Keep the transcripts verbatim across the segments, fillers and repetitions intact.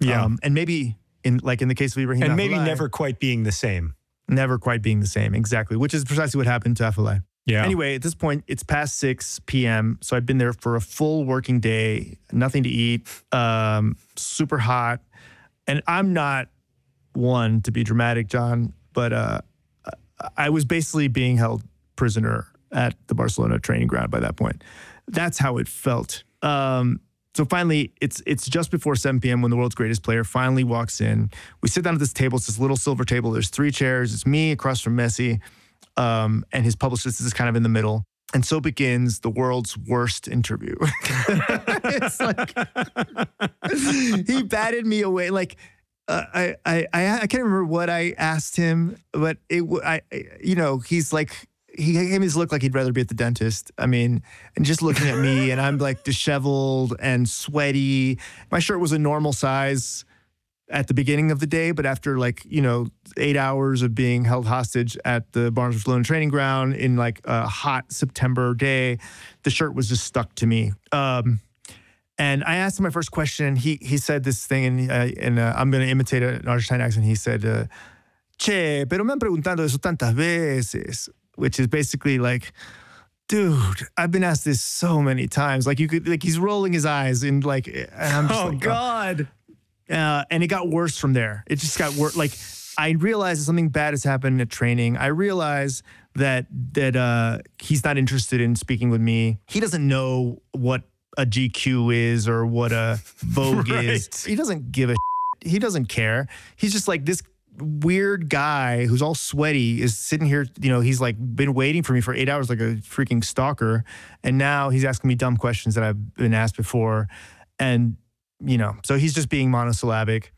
Yeah. Um, and maybe in like in the case of Ibrahim And Afellay, maybe never quite being the same. Never quite being the same. Exactly. Which is precisely what happened to Afellay. Yeah. Anyway, at this point, it's past six p.m. So I've been there for a full working day, nothing to eat, um, super hot. And I'm not one to be dramatic, John, but uh, I was basically being held prisoner at the Barcelona training ground by that point. That's how it felt. Um, so finally, it's it's just before seven p.m. when the world's greatest player finally walks in. We sit down at this table. It's this little silver table. There's three chairs. It's me across from Messi, um, and his publicist is kind of in the middle. And so begins the world's worst interview. It's like he batted me away. Like uh, I, I, I, I can't remember what I asked him, but it, I, you know, he's like. He gave me this look like he'd rather be at the dentist. I mean, and just looking at me, and I'm like disheveled and sweaty. My shirt was a normal size at the beginning of the day, but after like, you know, eight hours of being held hostage at the Barcelona training ground in like a hot September day, the shirt was just stuck to me. Um, and I asked him my first question. He he said this thing, and, uh, and uh, I'm going to imitate an Argentine accent. He said, uh, "Che, pero me han preguntado eso tantas veces." Which is basically like, dude, I've been asked this so many times. Like you could, like he's rolling his eyes and like, and I'm just oh like, God. Oh. Uh, and it got worse from there. It just got worse. Like I realized that something bad has happened at training. I realized that that uh, he's not interested in speaking with me. He doesn't know what a G Q is or what a Vogue right. is. He doesn't give a shit. He doesn't care. He's just like this weird guy who's all sweaty is sitting here, you know, he's like been waiting for me for eight hours like a freaking stalker. And now he's asking me dumb questions that I've been asked before. And, you know, so he's just being monosyllabic.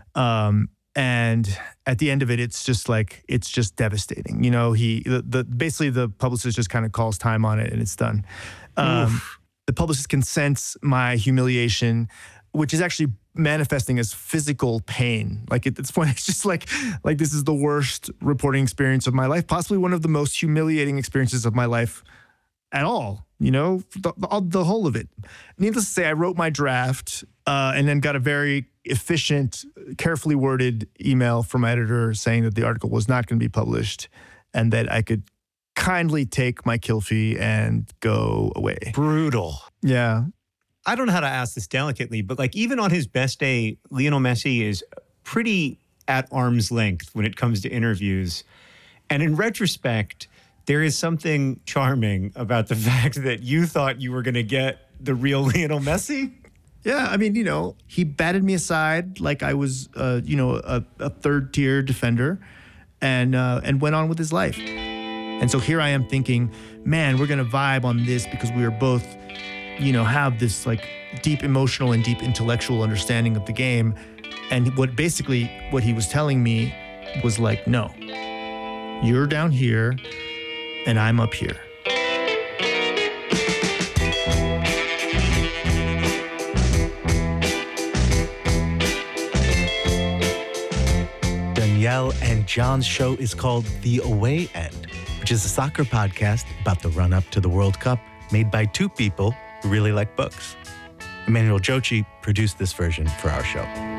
Um, and at the end of it, it's just like, it's just devastating. You know, he, the, the basically the publicist just kind of calls time on it and it's done. Um, the publicist can sense my humiliation, which is actually manifesting as physical pain. Like at this point, it's just like, like this is the worst reporting experience of my life, possibly one of the most humiliating experiences of my life at all, you know, the, the, the whole of it. Needless to say, I wrote my draft uh, and then got a very efficient, carefully worded email from my editor saying that the article was not going to be published and that I could kindly take my kill fee and go away. Brutal. Yeah. I don't know how to ask this delicately, but like even on his best day, Lionel Messi is pretty at arm's length when it comes to interviews. And in retrospect, there is something charming about the fact that you thought you were going to get the real Lionel Messi. Yeah, I mean, you know, he batted me aside like I was, uh, you know, a, a third-tier defender and uh, and went on with his life. And so here I am thinking, man, we're going to vibe on this because we are both, you know, have this like deep emotional and deep intellectual understanding of the game. And what basically what he was telling me was like, no, you're down here and I'm up here. Danielle and John's show is called The Away End, which is a soccer podcast about the run-up to the World Cup made by two people who really like books. Emmanuel Jochi produced this version for our show.